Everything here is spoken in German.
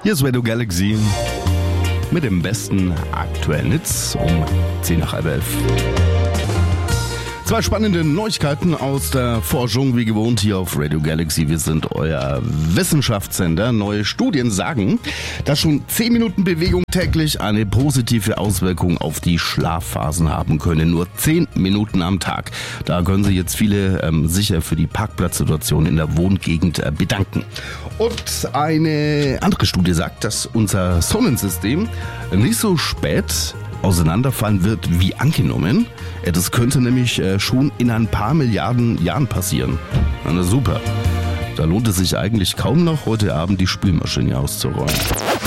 Hier ist Radio Galaxy mit dem besten aktuellen Hits um 10 nach halb 11. Zwei spannende Neuigkeiten aus der Forschung, wie gewohnt hier auf Radio Galaxy. Wir sind euer Wissenschaftssender. Neue Studien sagen, dass schon 10 Minuten Bewegung täglich eine positive Auswirkung auf die Schlafphasen haben können. Nur 10 Minuten am Tag. Da können sich jetzt viele sicher für die Parkplatzsituation in der Wohngegend bedanken. Und eine andere Studie sagt, dass unser Sonnensystem nicht so spät auseinanderfallen wird wie angenommen. Das könnte nämlich schon in ein paar Milliarden Jahren passieren. Na super. Da lohnt es sich eigentlich kaum noch, heute Abend die Spülmaschine auszuräumen.